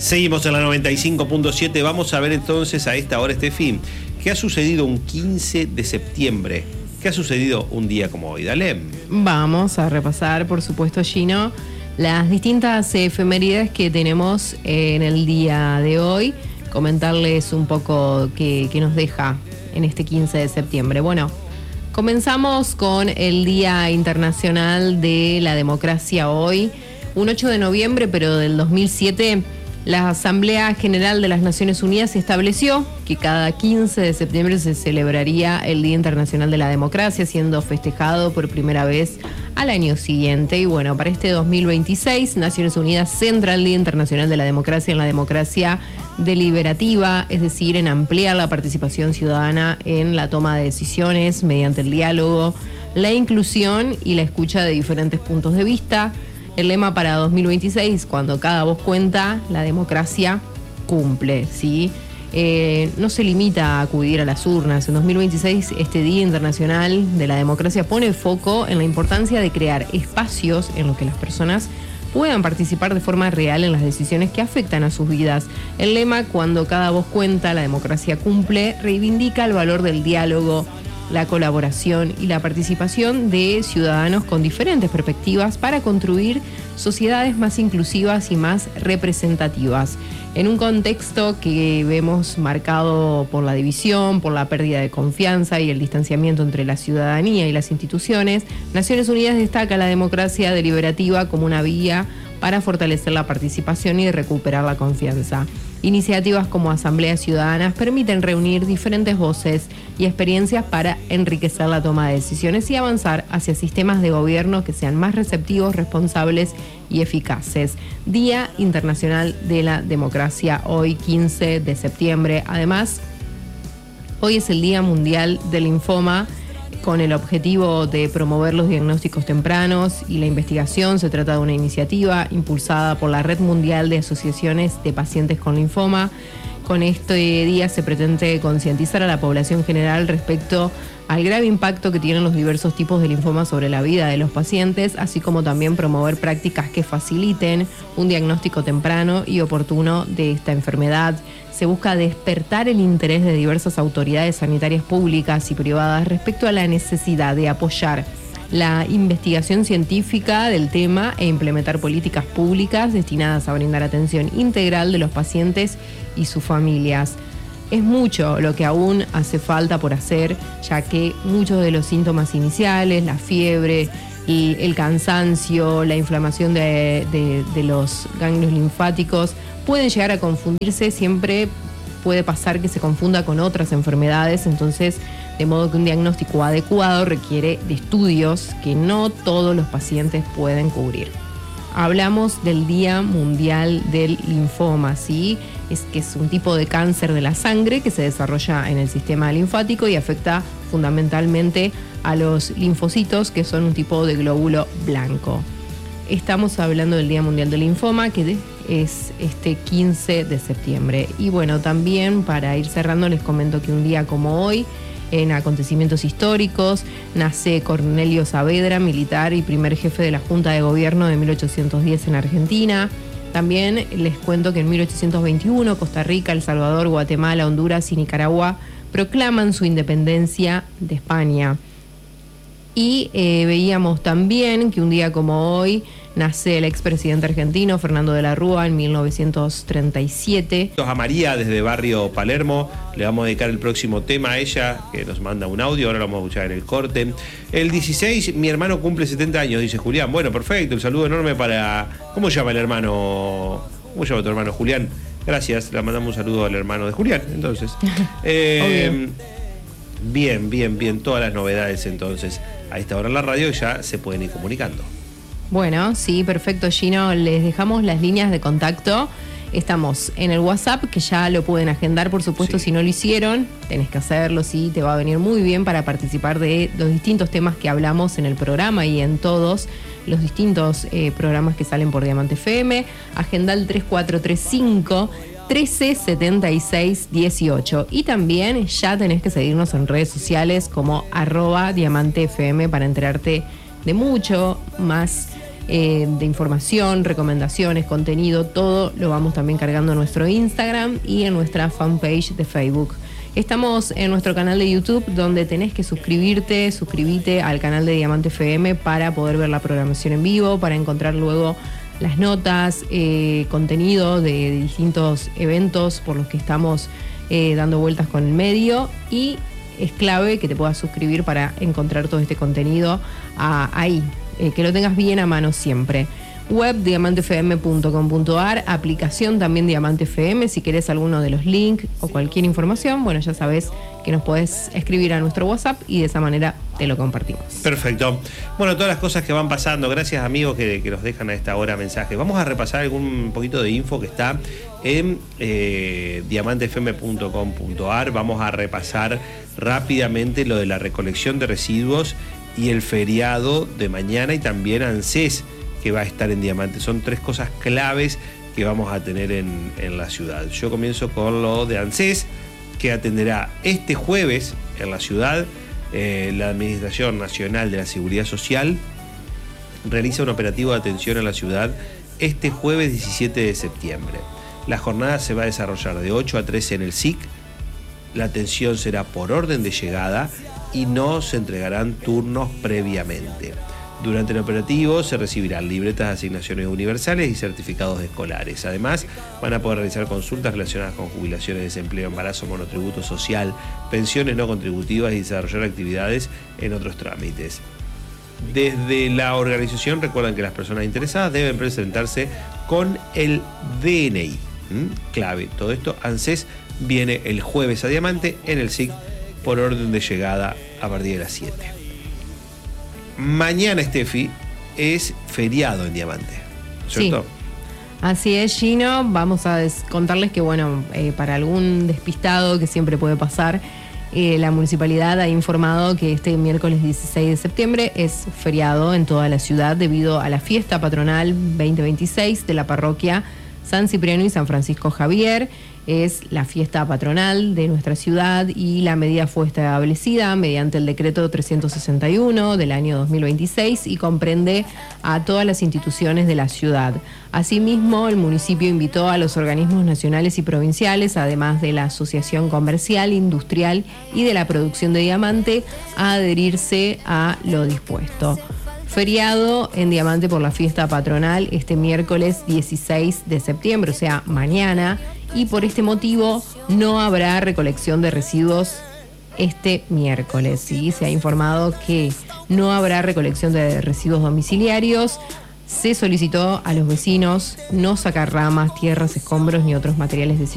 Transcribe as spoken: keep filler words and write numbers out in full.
Seguimos en la noventa y cinco punto siete. Vamos a ver entonces a esta hora, Estefi, ¿qué ha sucedido un quince de septiembre? ¿Qué ha sucedido un día como hoy? Dale. Vamos a repasar, por supuesto, Gino, las distintas efemérides que tenemos en el día de hoy. Comentarles un poco qué, qué nos deja en este quince de septiembre. Bueno, comenzamos con el Día Internacional de la Democracia hoy, un ocho de noviembre, pero del dos mil siete. La Asamblea General de las Naciones Unidas estableció que cada quince de septiembre se celebraría el Día Internacional de la Democracia, siendo festejado por primera vez al año siguiente. Y bueno, para este dos mil veintiséis, Naciones Unidas centra el Día Internacional de la Democracia en la democracia deliberativa, es decir, en ampliar la participación ciudadana en la toma de decisiones mediante el diálogo, la inclusión y la escucha de diferentes puntos de vista. El lema para dos mil veintiséis, cuando cada voz cuenta, la democracia cumple, ¿sí? Eh, no se limita a acudir a las urnas. En dos mil veintiséis, este Día Internacional de la Democracia pone foco en la importancia de crear espacios en los que las personas puedan participar de forma real en las decisiones que afectan a sus vidas. El lema, cuando cada voz cuenta, la democracia cumple, reivindica el valor del diálogo, la colaboración y la participación de ciudadanos con diferentes perspectivas para construir sociedades más inclusivas y más representativas. En un contexto que vemos marcado por la división, por la pérdida de confianza y el distanciamiento entre la ciudadanía y las instituciones, Naciones Unidas destaca la democracia deliberativa como una vía para fortalecer la participación y recuperar la confianza. Iniciativas como asambleas ciudadanas permiten reunir diferentes voces y experiencias para enriquecer la toma de decisiones y avanzar hacia sistemas de gobierno que sean más receptivos, responsables y eficaces. Día Internacional de la Democracia, hoy quince de septiembre. Además, hoy es el Día Mundial del Linfoma, con el objetivo de promover los diagnósticos tempranos y la investigación. Se trata de una iniciativa impulsada por la Red Mundial de Asociaciones de Pacientes con Linfoma. Con este día se pretende concientizar a la población general respecto al grave impacto que tienen los diversos tipos de linfoma sobre la vida de los pacientes, así como también promover prácticas que faciliten un diagnóstico temprano y oportuno de esta enfermedad. Se busca despertar el interés de diversas autoridades sanitarias públicas y privadas respecto a la necesidad de apoyar la investigación científica del tema e implementar políticas públicas destinadas a brindar atención integral de los pacientes y sus familias. Es mucho lo que aún hace falta por hacer, ya que muchos de los síntomas iniciales, la fiebre, el, el cansancio, la inflamación de, de, de los ganglios linfáticos, pueden llegar a confundirse. Siempre puede pasar que se confunda con otras enfermedades, entonces de modo que un diagnóstico adecuado requiere de estudios que no todos los pacientes pueden cubrir. Hablamos del Día Mundial del Linfoma, ¿sí? Es que es un tipo de cáncer de la sangre que se desarrolla en el sistema linfático y afecta fundamentalmente a los linfocitos, que son un tipo de glóbulo blanco. Estamos hablando del Día Mundial del Linfoma, que es este quince de septiembre. Y bueno, también para ir cerrando les comento que un día como hoy, en acontecimientos históricos, nace Cornelio Saavedra, militar y primer jefe de la Junta de Gobierno de mil ochocientos diez en Argentina. También les cuento que en mil ochocientos veintiuno Costa Rica, El Salvador, Guatemala, Honduras y Nicaragua proclaman su independencia de España. Y eh, veíamos también que un día como hoy nace el expresidente argentino Fernando de la Rúa en mil novecientos treinta y siete. A María desde Barrio Palermo, le vamos a dedicar el próximo tema a ella, que nos manda un audio, ahora lo vamos a escuchar en el corte. El dieciséis, mi hermano cumple setenta años, dice Julián. Bueno, perfecto, un saludo enorme para... ¿Cómo se llama el hermano? ¿Cómo se llama tu hermano? Julián. Gracias, le mandamos un saludo al hermano de Julián, entonces. eh, bien, bien, bien, todas las novedades entonces. A esta hora en la radio ya se pueden ir comunicando. Bueno, sí, perfecto, Gino. Les dejamos las líneas de contacto. Estamos en el WhatsApp, que ya lo pueden agendar, por supuesto, sí. Si no lo hicieron, tenés que hacerlo, sí, te va a venir muy bien para participar de los distintos temas que hablamos en el programa y en todos los distintos eh, programas que salen por Diamante F M. Agenda el tres cuatro tres cinco, trece setenta y seis dieciocho. Y también ya tenés que seguirnos en redes sociales como arroba Diamante F M para enterarte de mucho más eh, de información, recomendaciones, contenido, todo lo vamos también cargando en nuestro Instagram y en nuestra fanpage de Facebook. Estamos en nuestro canal de YouTube, donde tenés que suscribirte, suscribite al canal de Diamante F M para poder ver la programación en vivo, para encontrar luego las notas, eh, contenido de, de distintos eventos por los que estamos eh, dando vueltas con el medio, y es clave que te puedas suscribir para encontrar todo este contenido a, ahí, eh, que lo tengas bien a mano siempre. Web diamante f m punto com punto a r, aplicación también Diamante F M. Si querés alguno de los links o cualquier información, bueno, ya sabés que nos podés escribir a nuestro WhatsApp y de esa manera te lo compartimos. Perfecto. Bueno, todas las cosas que van pasando, gracias amigos que, que nos dejan a esta hora mensajes. Vamos a repasar algún poquito de info que está en eh, diamante f m punto com punto a r. Vamos a repasar rápidamente lo de la recolección de residuos y el feriado de mañana, y también ANSES, que va a estar en Diamante. Son tres cosas claves que vamos a tener en, en la ciudad. Yo comienzo con lo de ANSES, que atenderá este jueves en la ciudad. Eh, la Administración Nacional de la Seguridad Social realiza un operativo de atención a la ciudad este jueves diecisiete de septiembre. La jornada se va a desarrollar de ocho a trece en el S I C. La atención será por orden de llegada y no se entregarán turnos previamente. Durante el operativo se recibirán libretas de asignaciones universales y certificados escolares. Además, van a poder realizar consultas relacionadas con jubilaciones, desempleo, embarazo, monotributo social, pensiones no contributivas y desarrollar actividades en otros trámites. Desde la organización recuerdan que las personas interesadas deben presentarse con el D N I. ¿Mm? Clave, todo esto. ANSES viene el jueves a Diamante en el S I C por orden de llegada a partir de las siete. Mañana, Steffi, es feriado en Diamante, ¿cierto? Sí. Así es, Gino. Vamos a contarles que, bueno, eh, para algún despistado que siempre puede pasar, eh, la municipalidad ha informado que este miércoles dieciséis de septiembre es feriado en toda la ciudad debido a la fiesta patronal veinte veintiséis de la parroquia San Cipriano y San Francisco Javier. Es la fiesta patronal de nuestra ciudad y la medida fue establecida mediante el decreto trescientos sesenta y uno del año dos mil veintiséis y comprende a todas las instituciones de la ciudad. Asimismo, el municipio invitó a los organismos nacionales y provinciales, además de la Asociación Comercial, Industrial y de la Producción de Diamante, a adherirse a lo dispuesto. Feriado en Diamante por la fiesta patronal este miércoles dieciséis de septiembre, o sea, mañana, y por este motivo no habrá recolección de residuos este miércoles. ¿Sí? Se ha informado que no habrá recolección de residuos domiciliarios. Se solicitó a los vecinos no sacar ramas, tierras, escombros ni otros materiales desechables